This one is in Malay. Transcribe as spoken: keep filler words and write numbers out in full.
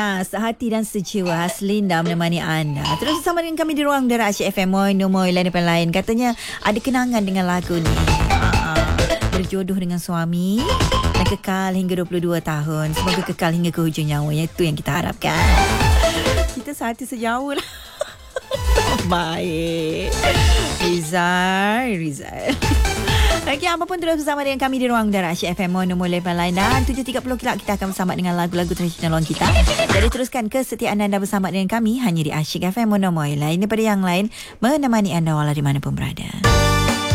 Ya, sehati dan sejiwa Haslinda menemani anda. Terus bersama dengan kami di ruang udara Asyik F M. Moi, no moi, lain daripada lain. Katanya ada kenangan dengan lagu ni. Aa, berjodoh dengan suami dan kekal hingga dua puluh dua tahun. Semoga kekal hingga ke hujung nyawa. Itu yang kita harapkan. Kita sehati sejauh lah. Baik. Rizal, Rizal. Okey, apapun terus bersama dengan kami di ruang udara Asyik F M nombor lapan lain dan tujuh tiga puluh kelak kita akan bersama dengan lagu-lagu tradisional orang kita. Jadi teruskan kesetiaan anda bersama dengan kami hanya di Asyik F M nombor lain daripada yang lain menemani anda walau di mana pun berada.